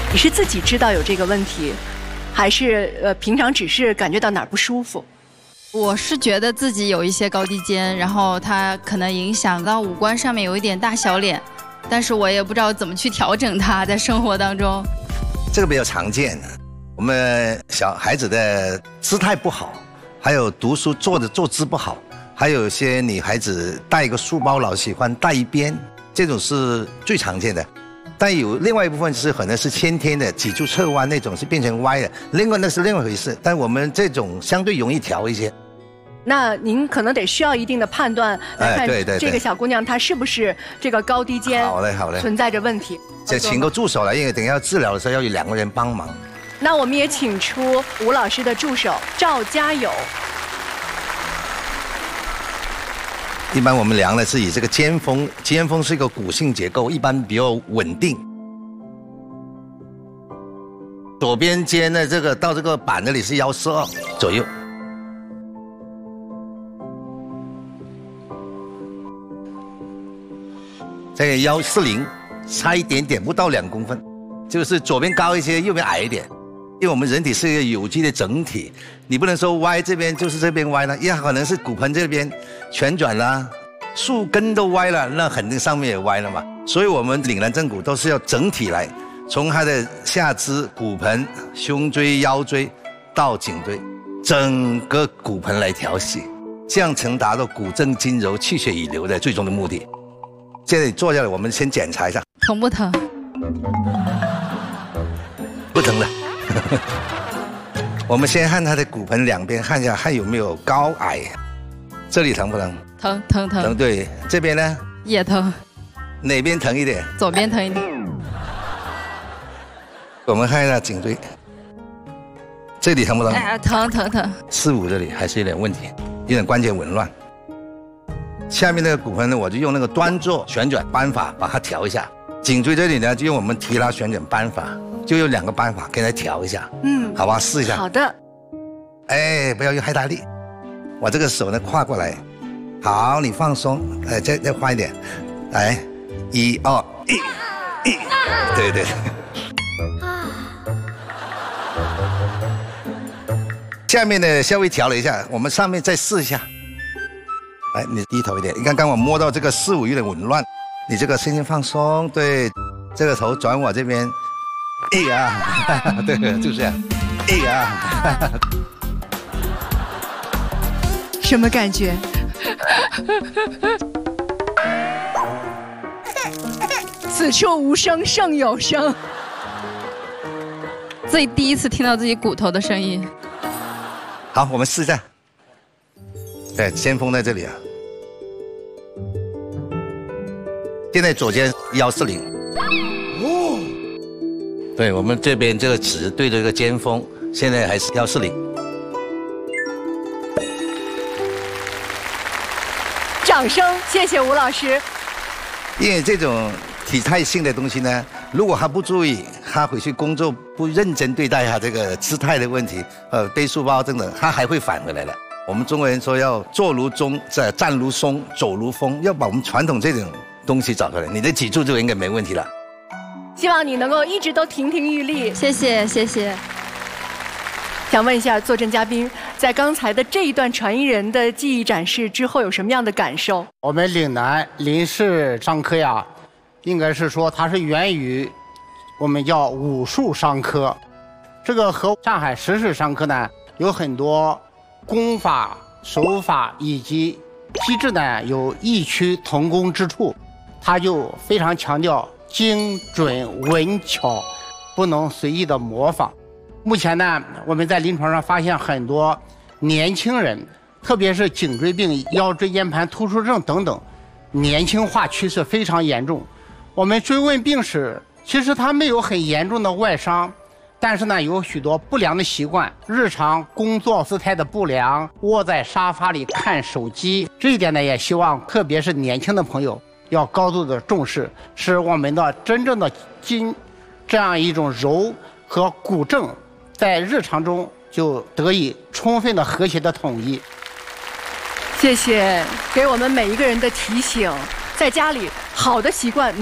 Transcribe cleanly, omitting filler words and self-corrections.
你是自己知道有这个问题，还是平常只是感觉到哪儿不舒服？ 我是觉得自己有一些高低肩，然后它可能影响到五官上面有一点大小脸，但是我也不知道怎么去调整它，在生活当中。 这个比较常见的，我们小孩子的姿态不好，还有读书坐姿不好，还有一些女孩子带一个书包老喜欢带一边，这种是最常见的。但有另外一部分是可能是先天的脊柱侧弯那种是变成歪的，另外那是另外一回事。但我们这种相对容易调一些。 那您可能得需要一定的判断来看这个小姑娘她是不是这个高低肩好嘞存在着问题。 这请个助手来，因为等一下治疗的时候要有2个人帮忙。 那我们也请出吴老师的助手赵家友。 一般我们量的是以这个肩峰，肩峰是一个骨性结构，一般比较稳定。左边肩的这个到这个板这里是142左右。这个140，差一点点，不到2公分，就是左边高一些，右边矮一点。因为我们人体是一个有机的整体，你不能说歪这边就是这边歪了，也可能是骨盆这边旋转啦，树根都歪了，那肯定上面也歪了嘛。所以我们岭南正骨都是要整体来，从它的下肢、骨盆、胸椎、腰椎到颈椎，整个骨盆来调息，这样才能达到骨正筋柔、气血已流的最终的目的。现在坐下来，我们先检查一下， 疼不疼？ 不疼的。我们先看他的骨盆两边，看一下还有没有高矮。这里疼不疼？ 疼。 对，这边呢？ 也疼。 哪边疼一点？ 左边疼一点。 我们看一下颈椎，这里疼不疼？ 哎，疼。 4、5这里还是有点问题，有点关节紊乱。下面那个骨盆呢，我就用那个端坐旋转扳法把它调一下。颈椎这里呢，就用我们提拉旋转扳法。就有2个扳法，给它调一下，好吧，试一下。 好的。 哎，不要用太大力，我这个手呢跨过来，好，你放松，再快一点，来，1、2、1，对。下面呢稍微调了一下，我们上面再试一下。来，你低头一点，刚刚我摸到这个4、5有点紊乱，你这个身心放松，对，这个头转我这边。哎呀，对，就这样。哎呀， 什么感觉？此处无声胜有声。 自己第一次听到自己骨头的声音。 好，我们试一下。对，先锋在这里啊。现在左肩140。对，我们这边这个指对着这个肩峰，现在还是140。 掌声，谢谢吴老师。 因为这种体态性的东西呢，如果他不注意，他回去工作不认真对待他这个姿态的问题，背书包等等，他还会返回来的。我们中国人说要坐如钟，站如松，走如风，要把我们传统这种东西找回来，你的脊柱就应该没问题了。 希望你能够一直都亭亭玉立。 谢谢。 想问一下坐镇嘉宾，在刚才的这一段传艺人的技艺展示之后，有什么样的感受？ 我们岭南林氏伤科呀，应该是说它是源于我们叫武术伤科，这个和上海石室伤科呢有很多功法、手法以及机制呢有异曲同工之处，它就非常强调精准稳巧，不能随意的模仿。目前呢，我们在临床上发现很多年轻人，特别是颈椎病、腰椎间盘突出症等等，年轻化趋势非常严重。我们追问病史，其实他没有很严重的外伤，但是呢，有许多不良的习惯，日常工作姿态的不良，窝在沙发里看手机，这一点呢，也希望特别是年轻的朋友要高度的重视，使我们的真正的筋这样一种柔和骨正在日常中就得以充分的和谐的统一。 谢谢给我们每一个人的提醒，在家里好的习惯